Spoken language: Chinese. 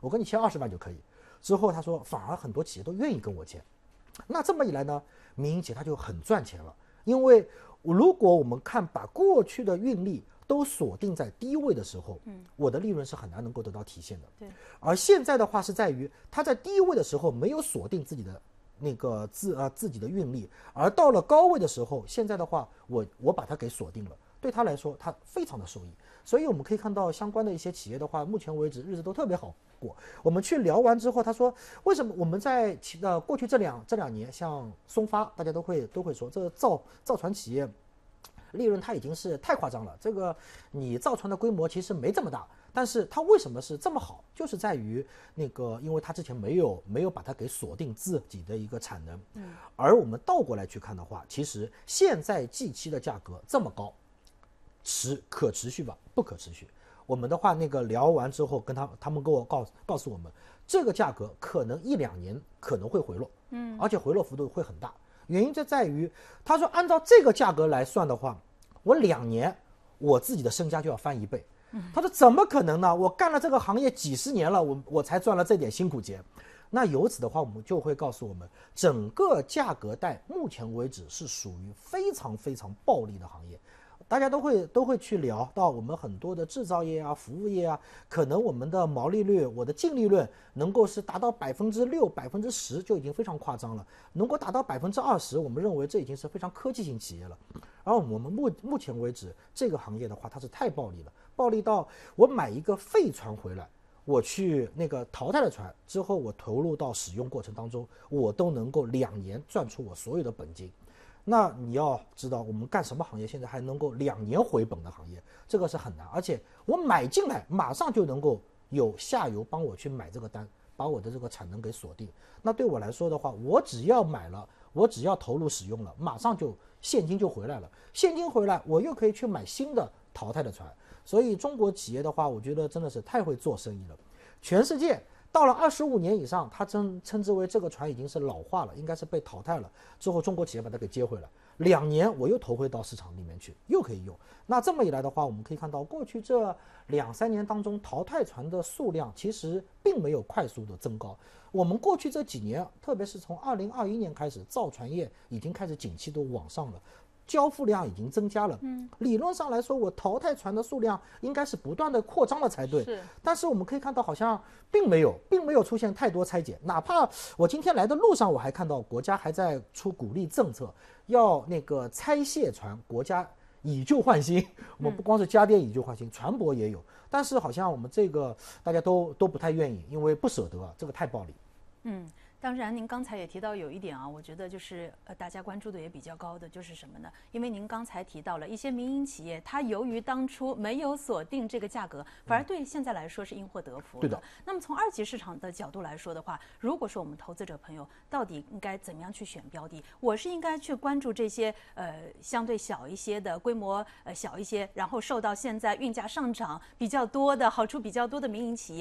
我跟你签20万就可以。之后他说反而很多企业都愿意跟我签，那这么一来呢，民营企业它就很赚钱了。因为如果我们看把过去的运力都锁定在低位的时候，我的利润是很难能够得到体现的。 对， 而现在的话是在于它在低位的时候没有锁定自己的那个自己的运力，而到了高位的时候，现在的话我把它给锁定了，对他来说他非常的受益。所以我们可以看到相关的一些企业的话，目前为止日子都特别好过。我们去聊完之后，他说为什么我们在过去这两年，像松发，大家都会说这造船企业利润它已经是太夸张了，这个你造船的规模其实没这么大，但是它为什么是这么好，就是在于那个，因为它之前没有把它给锁定自己的一个产能。而我们倒过来去看的话，其实现在 G7 的价格这么高，可持续吧？不可持续。我们的话那个聊完之后，他们跟我告诉我们，这个价格可能1-2年可能会回落，而且回落幅度会很大。原因就在于，他说按照这个价格来算的话，我2年我自己的身家就要翻1倍。他说怎么可能呢？我干了这个行业几十年了，我才赚了这点辛苦钱。那由此的话，我们就会告诉我们，整个价格带目前为止是属于非常非常暴利的行业。大家都会去聊到我们很多的制造业啊、服务业啊，可能我们的毛利率、我的净利润能够是达到6%、10%就已经非常夸张了，能够达到20%，我们认为这已经是非常科技型企业了。而我们目前为止这个行业的话，它是太暴利了，暴利到我买一个废船回来，我去那个淘汰了船之后，我投入到使用过程当中，我都能够2年赚出我所有的本金。那你要知道，我们干什么行业现在还能够2年回本的行业，这个是很难。而且我买进来马上就能够有下游帮我去买这个单，把我的这个产能给锁定。那对我来说的话，我只要买了，我只要投入使用了，马上就现金就回来了。现金回来，我又可以去买新的淘汰的船。所以中国企业的话，我觉得真的是太会做生意了。全世界到了25年以上，它称之为这个船已经是老化了，应该是被淘汰了。之后中国企业把它给接回来，2年我又投回到市场里面去，又可以用。那这么一来的话，我们可以看到过去这2-3年当中，淘汰船的数量其实并没有快速的增高。我们过去这几年，特别是从2021年开始，造船业已经开始景气都往上了。交付量已经增加了，理论上来说，我淘汰船的数量应该是不断的扩张了才对。但是我们可以看到，好像并没有出现太多拆解。哪怕我今天来的路上，我还看到国家还在出鼓励政策，要那个拆卸船，国家以旧换新。我们不光是家电以旧换新，船舶也有。但是好像我们这个大家都不太愿意，因为不舍得，这个太暴力。 当然，您刚才也提到有一点啊，我觉得就是大家关注的也比较高的就是什么呢？因为您刚才提到了一些民营企业，它由于当初没有锁定这个价格，反而对现在来说是因祸得福对的。 那么从2级市场的角度来说的话，如果说我们投资者朋友到底应该怎么样去选标的？我是应该去关注这些相对小一些的规模小一些，然后受到现在运价上涨比较多的好处比较多的民营企业。